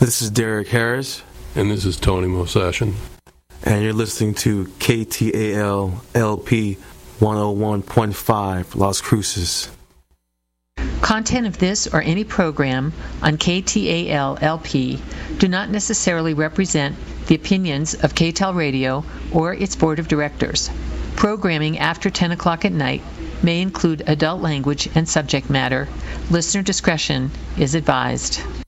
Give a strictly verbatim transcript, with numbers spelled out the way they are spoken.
This is Derek Harris. And this is Tony Mosashin. And you're listening to K T A L L P one oh one point five Las Cruces. Content of this or any program on K T A L L P do not necessarily represent the opinions of K T A L Radio or its board of directors. Programming after ten o'clock at night may include adult language and subject matter. Listener discretion is advised.